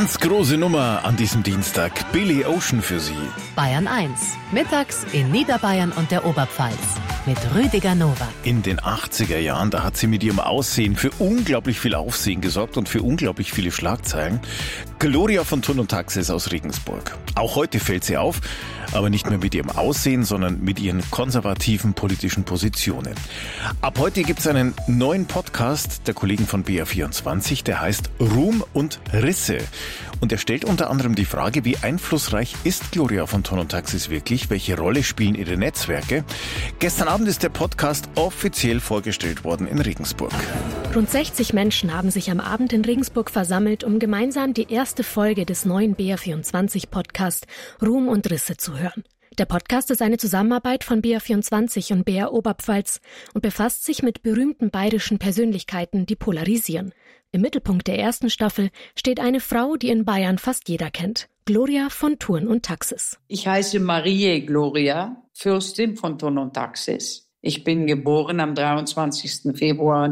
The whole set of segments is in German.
Ganz große Nummer an diesem Dienstag. Billy Ocean für Sie. Bayern 1. Mittags in Niederbayern und der Oberpfalz. Mit Rüdiger Nowak. In den 80er Jahren, da hat sie mit ihrem Aussehen für unglaublich viel Aufsehen gesorgt und für unglaublich viele Schlagzeilen. Gloria von Thurn und Taxis aus Regensburg. Auch heute fällt sie auf, aber nicht mehr mit ihrem Aussehen, sondern mit ihren konservativen politischen Positionen. Ab heute gibt es einen neuen Podcast der Kollegen von BR24, der heißt Ruhm und Risse. Und er stellt unter anderem die Frage, wie einflussreich ist Gloria von Thurn und Taxis wirklich? Welche Rolle spielen ihre Netzwerke? Gestern Abend ist der Podcast offiziell vorgestellt worden in Regensburg. Rund 60 Menschen haben sich am Abend in Regensburg versammelt, um gemeinsam die erste Folge des neuen BR24-Podcasts Ruhm und Risse zu hören. Der Podcast ist eine Zusammenarbeit von BR24 und BR Oberpfalz und befasst sich mit berühmten bayerischen Persönlichkeiten, die polarisieren. Im Mittelpunkt der ersten Staffel steht eine Frau, die in Bayern fast jeder kennt. Gloria von Thurn und Taxis. Ich heiße Marie Gloria, Fürstin von Thurn und Taxis. Ich bin geboren am 23. Februar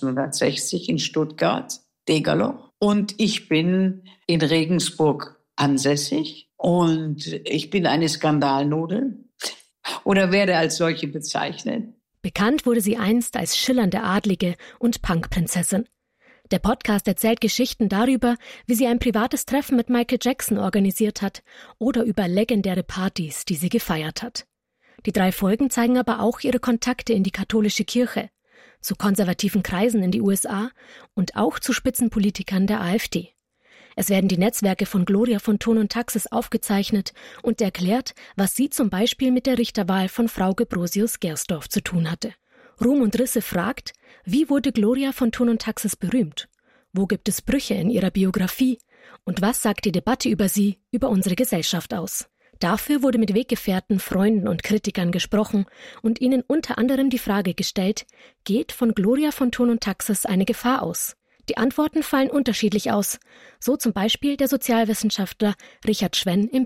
1960 in Stuttgart, Degerloch. Und ich bin in Regensburg ansässig. Und ich bin eine Skandalnudel oder werde als solche bezeichnet. Bekannt wurde sie einst als schillernde Adlige und Punkprinzessin. Der Podcast erzählt Geschichten darüber, wie sie ein privates Treffen mit Michael Jackson organisiert hat oder über legendäre Partys, die sie gefeiert hat. Die 3 Folgen zeigen aber auch ihre Kontakte in die katholische Kirche, zu konservativen Kreisen in die USA und auch zu Spitzenpolitikern der AfD. Es werden die Netzwerke von Gloria von Thurn und Taxis aufgezeichnet und erklärt, was sie zum Beispiel mit der Richterwahl von Frau Gebrosius-Gersdorf zu tun hatte. Ruhm und Risse fragt, wie wurde Gloria von Thurn und Taxis berühmt? Wo gibt es Brüche in ihrer Biografie? Und was sagt die Debatte über sie, über unsere Gesellschaft aus? Dafür wurde mit Weggefährten, Freunden und Kritikern gesprochen und ihnen unter anderem die Frage gestellt, geht von Gloria von Thurn und Taxis eine Gefahr aus? Die Antworten fallen unterschiedlich aus, so zum Beispiel der Sozialwissenschaftler Richard Schwenn im